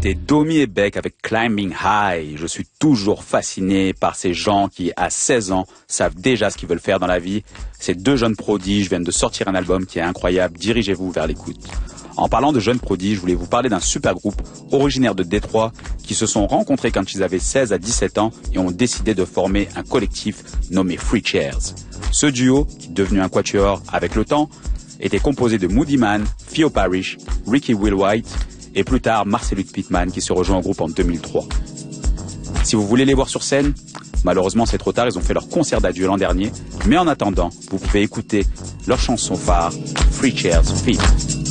C'était Domi et Beck avec Climbing High. Je suis toujours fasciné par ces gens qui, à 16 ans, savent déjà ce qu'ils veulent faire dans la vie. Ces deux jeunes prodiges viennent de sortir un album qui est incroyable. Dirigez-vous vers l'écoute. En parlant de jeunes prodiges, je voulais vous parler d'un super groupe originaire de Détroit qui se sont rencontrés quand ils avaient 16 à 17 ans et ont décidé de former un collectif nommé Free Chairs. Ce duo, qui est devenu un quatuor avec le temps, était composé de Moody Man, Theo Parrish, Ricky Wilwhite et plus tard Marcellus Pittman qui se rejoint au groupe en 2003. Si vous voulez les voir sur scène, malheureusement c'est trop tard, ils ont fait leur concert d'adieu l'an dernier, mais en attendant, vous pouvez écouter leur chanson phare Free Chairs Feat.